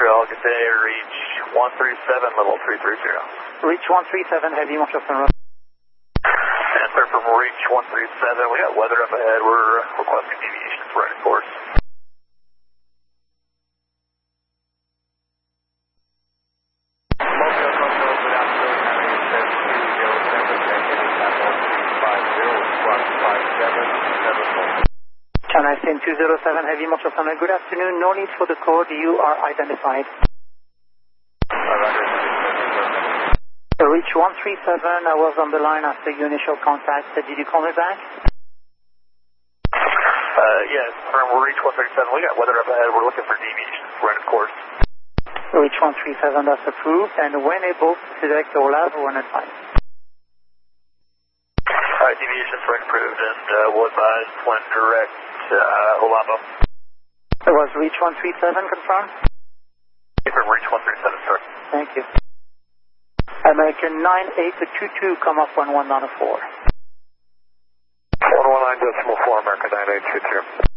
Montreal, good day, reach 137, level 330. Reach 137, heavy Montreal Sun Road. And sir, from reach 137, we got weather up ahead, we're requesting deviations right of course. China 207, heavy Montreal Sun Road. Good afternoon, no need for the code, you are identified. Reach 137, I was on the line after your initial contact. Did you call me back? Yes, from reach 137, we got weather up ahead, we're looking for deviations right of course. Reach 137, that's approved. And when able to select your lab or when advised? Deviations right approved and will advise when direct Olavo. It was reach 137 confirmed? From reach 137, sir. Thank you. American 9822, come up 11904. 119.4, American 9822.